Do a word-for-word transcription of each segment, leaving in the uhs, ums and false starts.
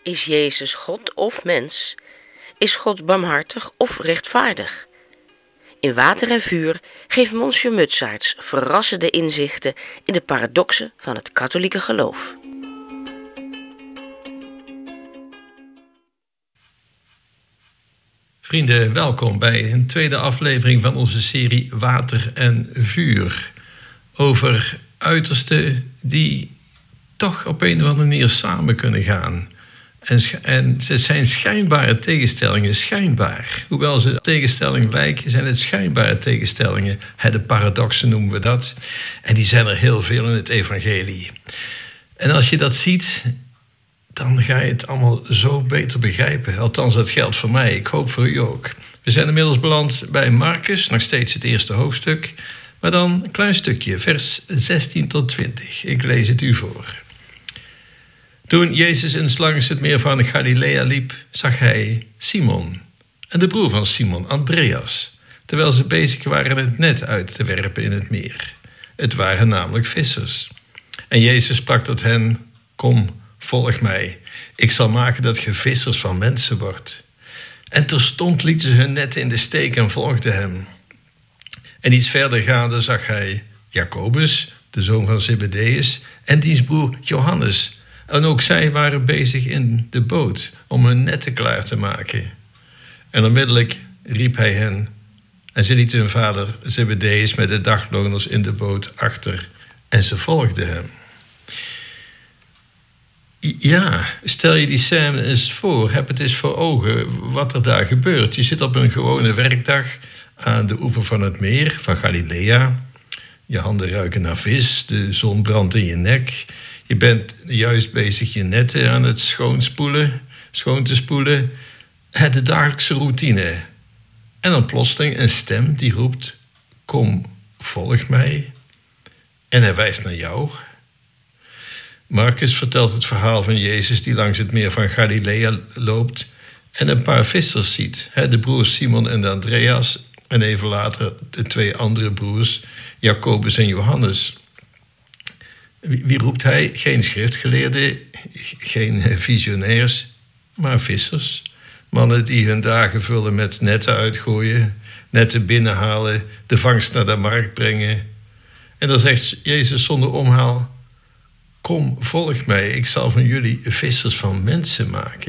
Is Jezus God of mens? Is God barmhartig of rechtvaardig? In Water en Vuur geeft Monsieur Mutsaerts verrassende inzichten in de paradoxen van het katholieke geloof. Vrienden, welkom bij een tweede aflevering van onze serie Water en Vuur. Over uitersten die toch op een of andere manier samen kunnen gaan. En, en het zijn schijnbare tegenstellingen, schijnbaar. Hoewel ze tegenstelling lijken, zijn het schijnbare tegenstellingen. De paradoxen noemen we dat. En die zijn er heel veel in het evangelie. En als je dat ziet, dan ga je het allemaal zo beter begrijpen. Althans, dat geldt voor mij. Ik hoop voor u ook. We zijn inmiddels beland bij Marcus, nog steeds het eerste hoofdstuk. Maar dan een klein stukje, vers zestien tot twintig. Ik lees het u voor. Toen Jezus eens langs het meer van Galilea liep, zag hij Simon en de broer van Simon, Andreas, terwijl ze bezig waren het net uit te werpen in het meer. Het waren namelijk vissers. En Jezus sprak tot hen: Kom, volg mij. Ik zal maken dat ge vissers van mensen wordt. En terstond lieten ze hun netten in de steek en volgden hem. En iets verder gaande zag hij Jacobus, de zoon van Zebedeus, en diens broer Johannes. En ook zij waren bezig in de boot om hun netten klaar te maken. En onmiddellijk riep hij hen. En ze lieten hun vader Zebedeus met de dagloners in de boot achter. En ze volgden hem. Ja, stel je die scène eens voor. Heb het eens voor ogen wat er daar gebeurt. Je zit op een gewone werkdag aan de oever van het meer van Galilea. Je handen ruiken naar vis, de zon brandt in je nek. Je bent juist bezig je netten aan het schoonspoelen, schoon te spoelen. De dagelijkse routine. En dan plotseling een stem die roept: Kom, volg mij. En hij wijst naar jou. Marcus vertelt het verhaal van Jezus die langs het meer van Galilea loopt en een paar vissers ziet. De broers Simon en Andreas en even later de twee andere broers, Jacobus en Johannes. Wie roept hij? Geen schriftgeleerden, geen visionairs, maar vissers. Mannen die hun dagen vullen met netten uitgooien, netten binnenhalen, de vangst naar de markt brengen. En dan zegt Jezus zonder omhaal: Kom, volg mij, ik zal van jullie vissers van mensen maken.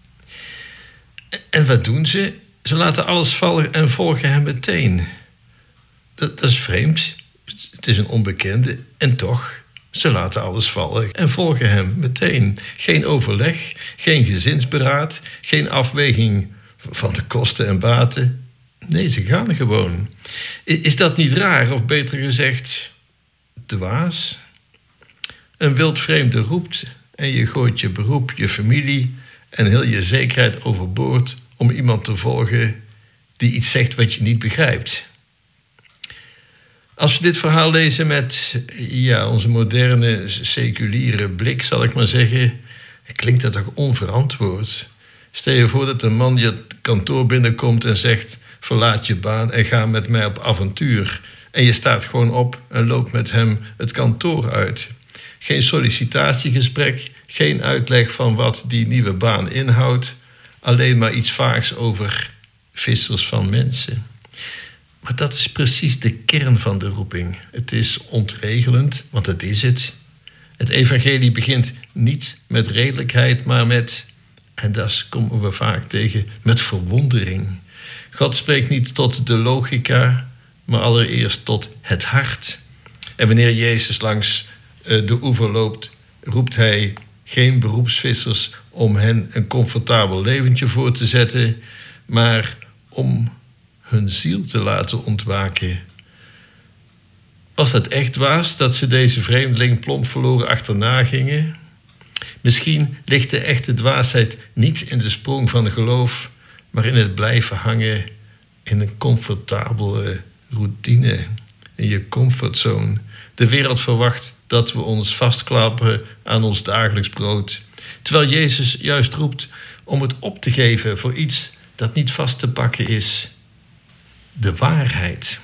En wat doen ze? Ze laten alles vallen en volgen hem meteen. Dat, dat is vreemd. Het is een onbekende en toch. Ze laten alles vallen en volgen hem meteen. Geen overleg, geen gezinsberaad, geen afweging van de kosten en baten. Nee, ze gaan gewoon. Is dat niet raar, of beter gezegd, dwaas? Een wildvreemde roept en je gooit je beroep, je familie en heel je zekerheid overboord om iemand te volgen die iets zegt wat je niet begrijpt. Als we dit verhaal lezen met ja, onze moderne, seculiere blik, zal ik maar zeggen, klinkt dat toch onverantwoord. Stel je voor dat een man je kantoor binnenkomt en zegt: Verlaat je baan en ga met mij op avontuur. En je staat gewoon op en loopt met hem het kantoor uit. Geen sollicitatiegesprek, geen uitleg van wat die nieuwe baan inhoudt. Alleen maar iets vaags over vissers van mensen. Maar dat is precies de kern van de roeping. Het is ontregelend, want dat is het. Het evangelie begint niet met redelijkheid, maar met, en daar komen we vaak tegen, met verwondering. God spreekt niet tot de logica, maar allereerst tot het hart. En wanneer Jezus langs de oever loopt, roept hij geen beroepsvissers om hen een comfortabel leventje voor te zetten, maar om hun ziel te laten ontwaken. Was dat echt waar dat ze deze vreemdeling plomp verloren achterna gingen? Misschien ligt de echte dwaasheid niet in de sprong van geloof, maar in het blijven hangen in een comfortabele routine, in je comfortzone. De wereld verwacht dat we ons vastklappen aan ons dagelijks brood, terwijl Jezus juist roept om het op te geven voor iets dat niet vast te pakken is. De waarheid.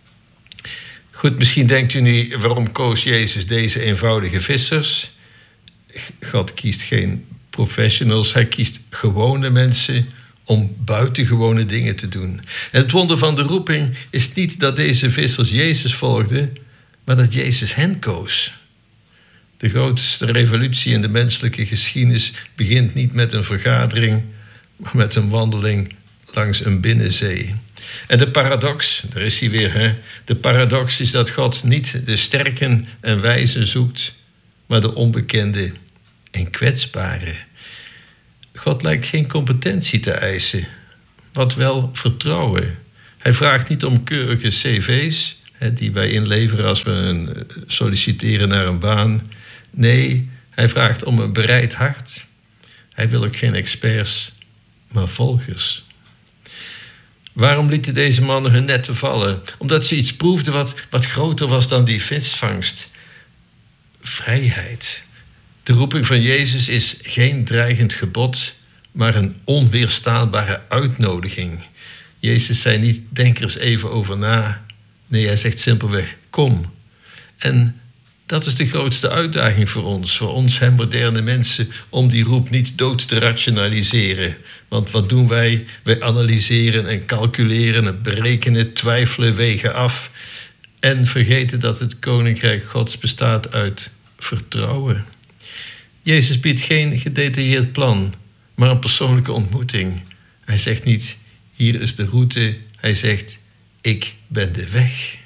Goed, misschien denkt u nu, waarom koos Jezus deze eenvoudige vissers? God kiest geen professionals. Hij kiest gewone mensen om buitengewone dingen te doen. En het wonder van de roeping is niet dat deze vissers Jezus volgden, maar dat Jezus hen koos. De grootste revolutie in de menselijke geschiedenis begint niet met een vergadering, maar met een wandeling langs een binnenzee. En de paradox, daar is hij weer, hè? De paradox is dat God niet de sterken en wijzen zoekt, maar de onbekende en kwetsbare. God lijkt geen competentie te eisen, wat wel vertrouwen. Hij vraagt niet om keurige cv's, hè, die wij inleveren als we solliciteren naar een baan. Nee, hij vraagt om een bereid hart. Hij wil ook geen experts, maar volgers. Waarom lieten deze mannen hun netten vallen? Omdat ze iets proefden wat, wat groter was dan die visvangst. Vrijheid. De roeping van Jezus is geen dreigend gebod, maar een onweerstaanbare uitnodiging. Jezus zei niet, denk er eens even over na. Nee, hij zegt simpelweg, kom. En dat is de grootste uitdaging voor ons, voor ons hè, moderne mensen, om die roep niet dood te rationaliseren. Want wat doen wij? Wij analyseren en calculeren en berekenen, twijfelen, wegen af en vergeten dat het Koninkrijk Gods bestaat uit vertrouwen. Jezus biedt geen gedetailleerd plan, maar een persoonlijke ontmoeting. Hij zegt niet, hier is de route. Hij zegt, ik ben de weg.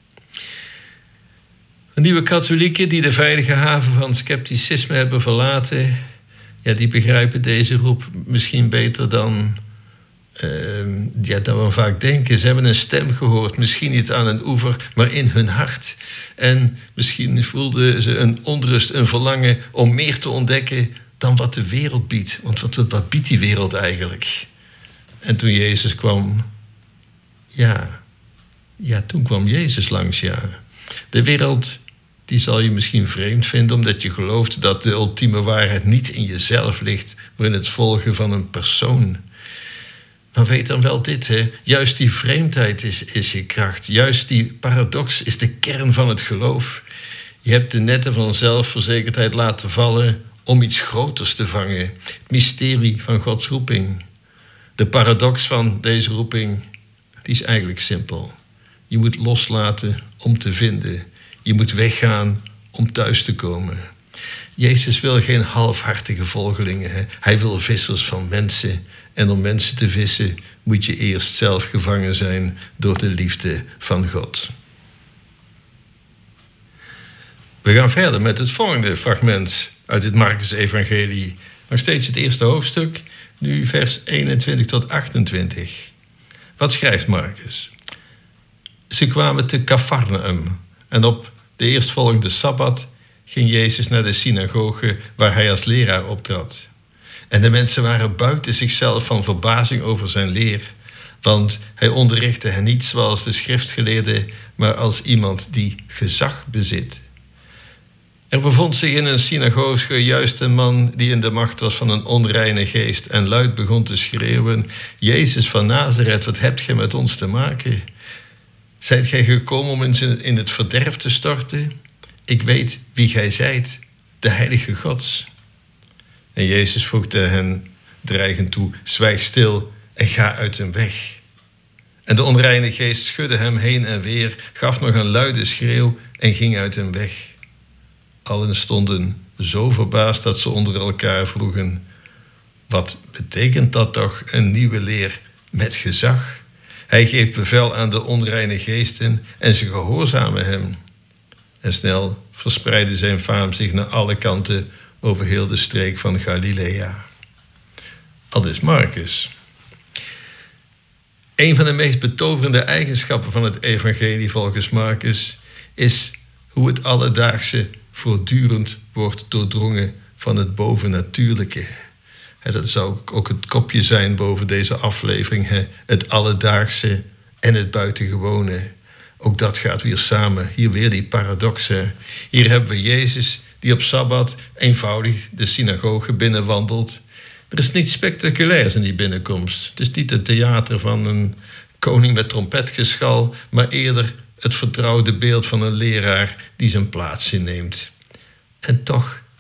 De nieuwe katholieken die de veilige haven van scepticisme hebben verlaten, ja, die begrijpen deze roep misschien beter dan, uh, ja, dan we vaak denken. Ze hebben een stem gehoord, misschien niet aan een oever, maar in hun hart. En misschien voelden ze een onrust, een verlangen om meer te ontdekken dan wat de wereld biedt. Want wat, wat biedt die wereld eigenlijk? En toen Jezus kwam, ja, ja, toen kwam Jezus langs, ja. De wereld, die zal je misschien vreemd vinden, omdat je gelooft dat de ultieme waarheid niet in jezelf ligt, maar in het volgen van een persoon. Maar weet dan wel dit, hè? Juist die vreemdheid is, is je kracht. Juist die paradox is de kern van het geloof. Je hebt de netten van zelfverzekerdheid laten vallen om iets groters te vangen. Het mysterie van Gods roeping. De paradox van deze roeping, die is eigenlijk simpel. Je moet loslaten om te vinden. Je moet weggaan om thuis te komen. Jezus wil geen halfhartige volgelingen. Hè? Hij wil vissers van mensen. En om mensen te vissen moet je eerst zelf gevangen zijn door de liefde van God. We gaan verder met het volgende fragment uit het Marcus-evangelie. Nog steeds het eerste hoofdstuk, nu vers eenentwintig tot achtentwintig. Wat schrijft Marcus? Ze kwamen te Capharnaüm en op de eerstvolgende Sabbat ging Jezus naar de synagoge waar hij als leraar optrad. En de mensen waren buiten zichzelf van verbazing over zijn leer, want hij onderrichtte hen niet zoals de schriftgeleerden, maar als iemand die gezag bezit. Er bevond zich in een synagoge juist een man die in de macht was van een onreine geest en luid begon te schreeuwen: Jezus van Nazareth, wat hebt gij met ons te maken? Zijt gij gekomen om ons in het verderf te storten? Ik weet wie gij zijt, de heilige Gods. En Jezus voegde hen dreigend toe: zwijg stil en ga uit hem weg. En de onreine geest schudde hem heen en weer, gaf nog een luide schreeuw en ging uit hem weg. Allen stonden zo verbaasd dat ze onder elkaar vroegen: wat betekent dat toch, een nieuwe leer met gezag? Hij geeft bevel aan de onreine geesten en ze gehoorzamen hem. En snel verspreidde zijn faam zich naar alle kanten over heel de streek van Galilea. Aldus Marcus. Een van de meest betoverende eigenschappen van het evangelie volgens Marcus is hoe het alledaagse voortdurend wordt doordrongen van het bovennatuurlijke. Dat zou ook het kopje zijn boven deze aflevering. Het alledaagse en het buitengewone. Ook dat gaat weer samen. Hier weer die paradox. Hier hebben we Jezus die op Sabbat eenvoudig de synagoge binnenwandelt. Er is niets spectaculairs in die binnenkomst. Het is niet het theater van een koning met trompetgeschal, maar eerder het vertrouwde beeld van een leraar die zijn plaats inneemt. En toch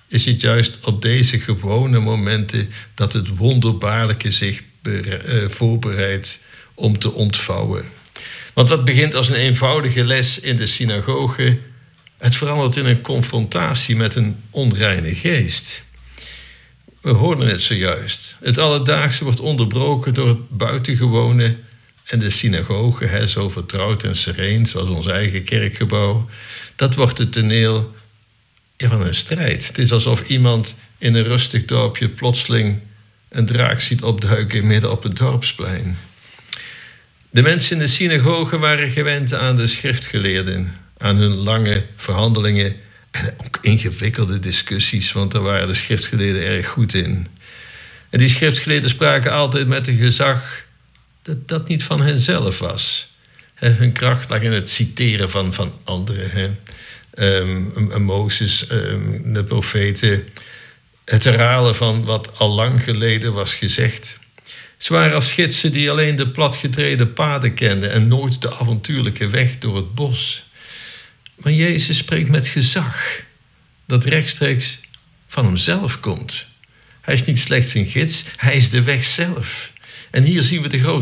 is het juist op deze gewone momenten dat het wonderbaarlijke zich bere- uh, voorbereidt om te ontvouwen. Want wat begint als een eenvoudige les in de synagoge, het verandert in een confrontatie met een onreine geest. We hoorden het zojuist. Het alledaagse wordt onderbroken door het buitengewone en de synagoge, hè, zo vertrouwd en sereen, zoals ons eigen kerkgebouw, dat wordt het toneel van een strijd. Het is alsof iemand in een rustig dorpje plotseling een draak ziet opduiken midden op het dorpsplein. De mensen in de synagoge waren gewend aan de schriftgeleerden, aan hun lange verhandelingen en ook ingewikkelde discussies, want daar waren de schriftgeleerden erg goed in. En die schriftgeleerden spraken altijd met een gezag dat dat niet van henzelf was. He, hun kracht lag in het citeren van, van anderen. He. Um, Mozes, um, de profeten, het herhalen van wat al lang geleden was gezegd. Ze waren als gidsen die alleen de platgetreden paden kenden en nooit de avontuurlijke weg door het bos. Maar Jezus spreekt met gezag dat rechtstreeks van hemzelf komt. Hij is niet slechts een gids, hij is de weg zelf. En hier zien we de grote